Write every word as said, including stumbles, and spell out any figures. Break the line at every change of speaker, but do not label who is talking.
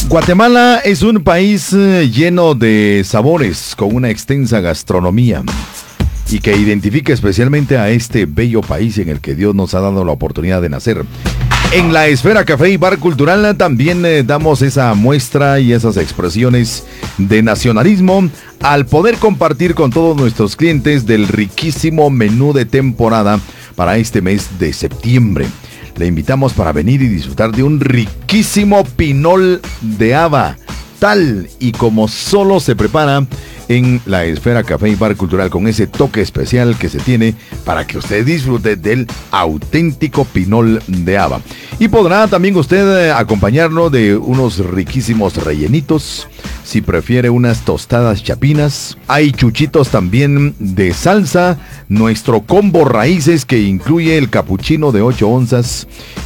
Guatemala es un país eh, lleno de sabores, con una extensa gastronomía y que identifica especialmente a este bello país en el que Dios nos ha dado la oportunidad de nacer. En la esfera Café y Bar Cultural también eh, damos esa muestra y esas expresiones de nacionalismo al poder compartir con todos nuestros clientes del riquísimo menú de temporada para este mes de septiembre. Le invitamos para venir y disfrutar de un riquísimo pinol de haba, tal y como solo se prepara en la esfera Café y Bar Cultural, con ese toque especial que se tiene para que usted disfrute del auténtico pinol de haba. Y podrá también usted acompañarlo de unos riquísimos rellenitos, si prefiere unas tostadas chapinas. Hay chuchitos también de salsa, nuestro combo raíces que incluye el capuchino de ocho onzas